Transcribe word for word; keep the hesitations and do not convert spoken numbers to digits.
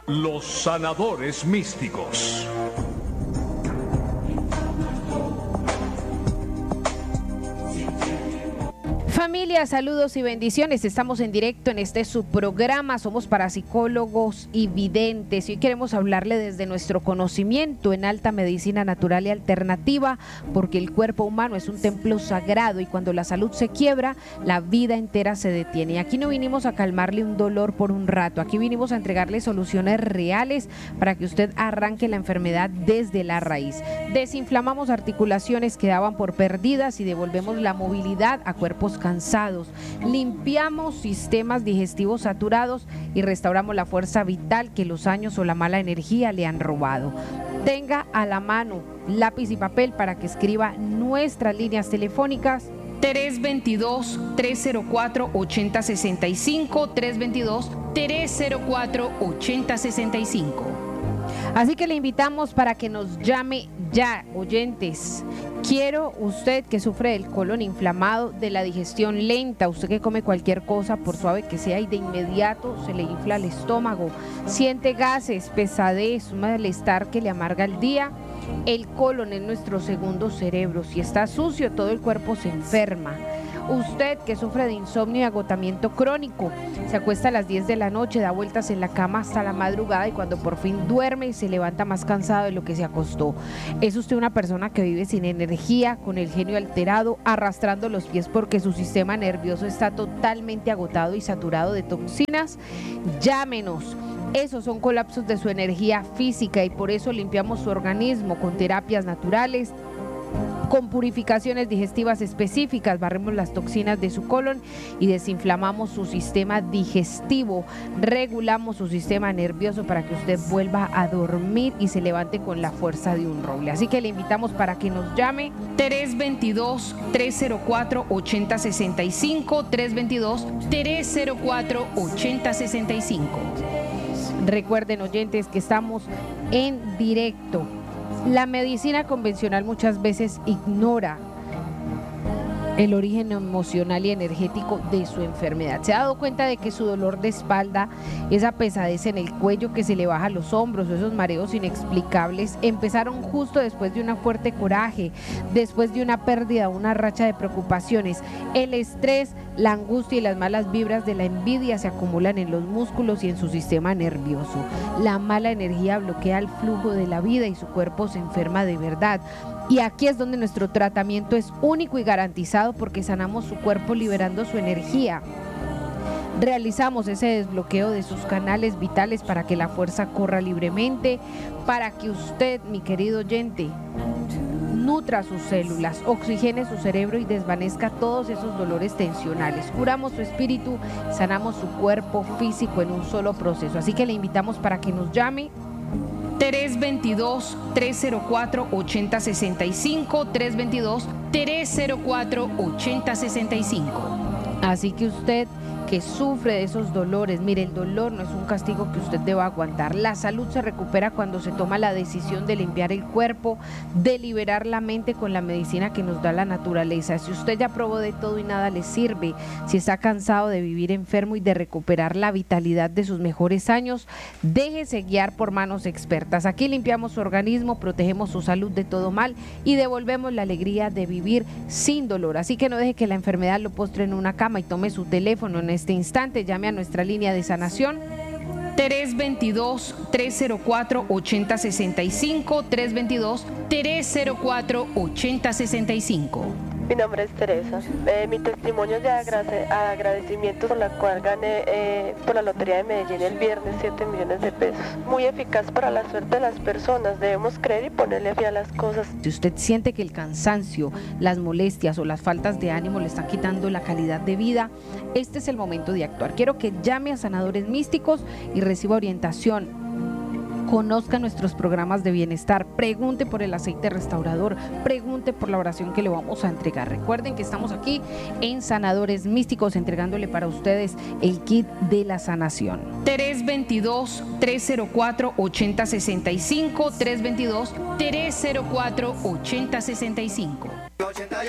Los sanadores místicos. Familia, saludos y bendiciones. Estamos en directo en este subprograma. Somos parapsicólogos y videntes y hoy queremos hablarle desde nuestro conocimiento en alta medicina natural y alternativa, porque el cuerpo humano es un templo sagrado y cuando la salud se quiebra, la vida entera se detiene. Y aquí no vinimos a calmarle un dolor por un rato, aquí vinimos a entregarle soluciones reales para que usted arranque la enfermedad desde la raíz. Desinflamamos articulaciones que daban por perdidas y devolvemos la movilidad a cuerpos cansados, limpiamos sistemas digestivos saturados y restauramos la fuerza vital que los años o la mala energía le han robado. Tenga a la mano lápiz y papel para que escriba nuestras líneas telefónicas tres veintidós, trescientos cuatro, ochenta sesenta y cinco, tres veintidós, trescientos cuatro, ochenta sesenta y cinco. Así que le invitamos para que nos llame ya, oyentes. Quiero usted que sufre del colon inflamado, de la digestión lenta, usted que come cualquier cosa por suave que sea y de inmediato se le infla el estómago, siente gases, pesadez, un malestar que le amarga el día. El colon es nuestro segundo cerebro. Si está sucio, todo el cuerpo se enferma. Usted que sufre de insomnio y agotamiento crónico, se acuesta a las diez de la noche, da vueltas en la cama hasta la madrugada y cuando por fin duerme se levanta más cansado de lo que se acostó. Es usted una persona que vive sin energía, con el genio alterado, arrastrando los pies porque su sistema nervioso está totalmente agotado y saturado de toxinas. Llámenos. Esos son colapsos de su energía física y por eso limpiamos su organismo con terapias naturales, con purificaciones digestivas específicas, barremos las toxinas de su colon y desinflamamos su sistema digestivo, regulamos su sistema nervioso para que usted vuelva a dormir y se levante con la fuerza de un roble. Así que le invitamos para que nos llame tres veintidós, trescientos cuatro, ochenta sesenta y cinco, tres veintidós, trescientos cuatro, ochenta sesenta y cinco. Recuerden, oyentes, que estamos en directo. La medicina convencional muchas veces ignora el origen emocional y energético de su enfermedad. ¿Se ha dado cuenta de que su dolor de espalda, esa pesadez en el cuello que se le baja a los hombros o esos mareos inexplicables empezaron justo después de un fuerte coraje, después de una pérdida, una racha de preocupaciones? El estrés, la angustia y las malas vibras de la envidia se acumulan en los músculos y en su sistema nervioso. La mala energía bloquea el flujo de la vida y su cuerpo se enferma de verdad. Y aquí es donde nuestro tratamiento es único y garantizado porque sanamos su cuerpo liberando su energía. Realizamos ese desbloqueo de sus canales vitales para que la fuerza corra libremente, para que usted, mi querido oyente, nutra sus células, oxigene su cerebro y desvanezca todos esos dolores tensionales. Curamos su espíritu, sanamos su cuerpo físico en un solo proceso. Así que le invitamos para que nos llame tres veintidós, trescientos cuatro, ochenta sesenta y cinco, tres veintidós, trescientos cuatro, ochenta sesenta y cinco. Así que usted que sufre de esos dolores, mire, el dolor no es un castigo que usted deba aguantar. La salud se recupera cuando se toma la decisión de limpiar el cuerpo, de liberar la mente con la medicina que nos da la naturaleza. Si usted ya probó de todo y nada le sirve, si está cansado de vivir enfermo y de recuperar la vitalidad de sus mejores años, déjese guiar por manos expertas. Aquí limpiamos su organismo, protegemos su salud de todo mal y devolvemos la alegría de vivir sin dolor. Así que no deje que la enfermedad lo postre en una cama y tome su teléfono en este instante, llame a nuestra línea de sanación tres veintidós, trescientos cuatro, ochenta sesenta y cinco, tres veintidós, trescientos cuatro, ochenta sesenta y cinco. Mi nombre es Teresa. Eh, mi testimonio es de agrade- agradecimiento por la cual gané eh, por la Lotería de Medellín el viernes siete millones de pesos. Muy eficaz para la suerte de las personas. Debemos creer y ponerle fe a las cosas. Si usted siente que el cansancio, las molestias o las faltas de ánimo le están quitando la calidad de vida, este es el momento de actuar. Quiero que llame a Sanadores Místicos y reciba orientación. Conozca nuestros programas de bienestar, pregunte por el aceite restaurador, pregunte por la oración que le vamos a entregar. Recuerden que estamos aquí en Sanadores Místicos entregándole para ustedes el kit de la sanación. tres veintidós, trescientos cuatro, ochenta sesenta y cinco, tres veintidós, trescientos cuatro, ochenta sesenta y cinco.